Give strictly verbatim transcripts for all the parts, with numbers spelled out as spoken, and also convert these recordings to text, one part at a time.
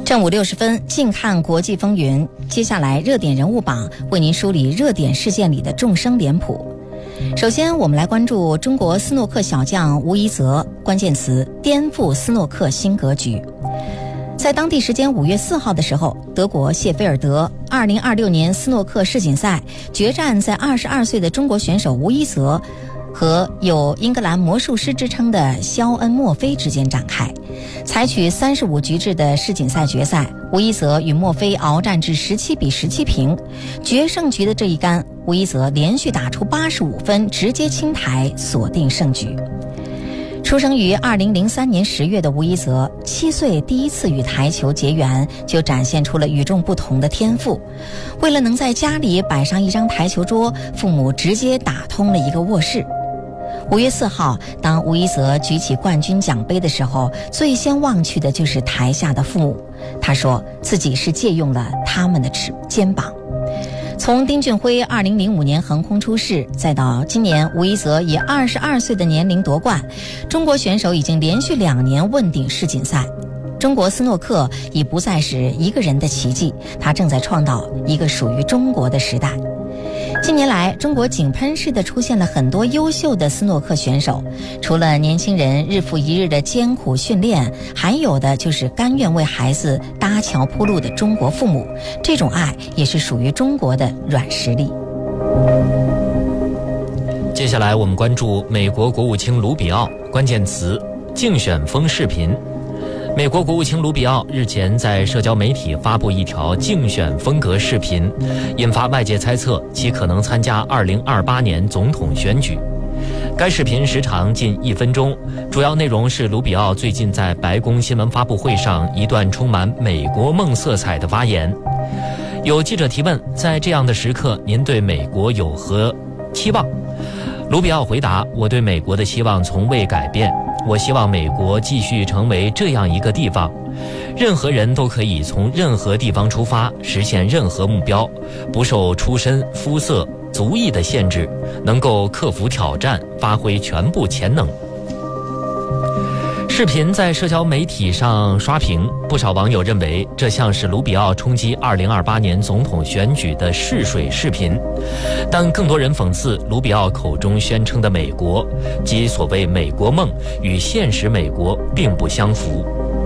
正午六十分，近看国际风云。接下来热点人物榜为您梳理热点事件里的众生脸谱。首先，我们来关注中国斯诺克小将吴一泽，关键词：颠覆斯诺克新格局。在当地时间五月四号的时候，德国谢菲尔德二零二六年斯诺克世锦赛决战在二十二岁的中国选手吴一泽和有英格兰魔术师之称的肖恩·墨菲之间展开。采取三十五局制的世锦赛决赛，吴一泽与墨菲鏖战至十七比十七平。决胜局的这一杆，吴一泽连续打出八十五分，直接清台锁定胜局。出生于二零零三年十月的吴一泽，七岁第一次与台球结缘，就展现出了与众不同的天赋。为了能在家里摆上一张台球桌，父母直接打通了一个卧室。五月四号，当吴一泽举起冠军奖杯的时候，最先望去的就是台下的父母。他说自己是借用了他们的肩膀。从丁俊晖二零零五年横空出世，再到今年吴一泽以二十二岁的年龄夺冠，中国选手已经连续两年问鼎世锦赛。中国斯诺克已不再是一个人的奇迹，它正在创造一个属于中国的时代。近年来，中国井喷式的出现了很多优秀的斯诺克选手，除了年轻人日复一日的艰苦训练，还有的就是甘愿为孩子搭桥铺路的中国父母，这种爱也是属于中国的软实力。 接下来我们关注美国国务卿卢比奥，关键词：竞选风视频。美国国务卿卢比奥日前在社交媒体发布一条竞选风格视频，引发外界猜测其可能参加二零二八年总统选举。该视频时长近一分钟，主要内容是卢比奥最近在白宫新闻发布会上一段充满美国梦色彩的发言。有记者提问，在这样的时刻，您对美国有何期望？卢比奥回答，我对美国的期望从未改变，我希望美国继续成为这样一个地方，任何人都可以从任何地方出发，实现任何目标，不受出身、肤色、族裔的限制，能够克服挑战，发挥全部潜能。视频在社交媒体上刷屏，不少网友认为这像是卢比奥冲击二零二八年总统选举的试水视频，但更多人讽刺卢比奥口中宣称的美国，即所谓美国梦与现实美国并不相符。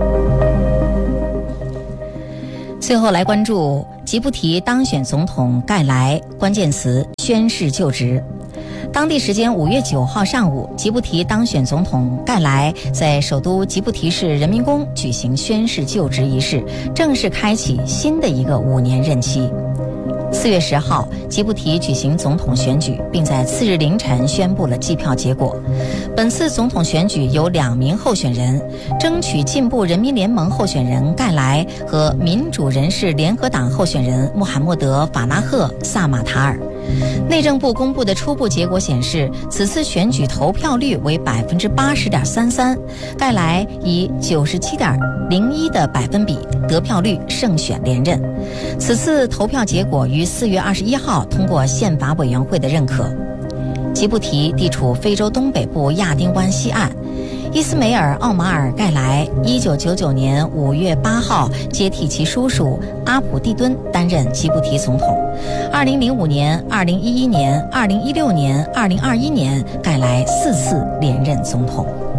最后来关注吉布提当选总统盖莱，关键词：宣誓就职。当地时间五月九号上午，吉布提当选总统盖莱在首都吉布提市人民宫举行宣誓就职仪式，正式开启新的一个五年任期。四月十号，吉布提举行总统选举，并在次日凌晨宣布了计票结果。本次总统选举有两名候选人，争取进步人民联盟候选人盖莱和民主人士联合党候选人穆罕默德·法拉赫·萨马塔尔。内政部公布的初步结果显示，此次选举投票率为百分之八十点三三，盖莱以九十七点零一的百分比得票率胜选连任。此次投票结果于四月二十一号通过宪法委员会的认可。吉布提地处非洲东北部亚丁湾西岸。伊斯梅尔·奥马尔·盖莱一九九九年五月八号接替其叔叔阿普蒂敦担任吉布提总统。二零零五年、二零一一年、二零一六年、二零二一年，盖莱四次连任总统。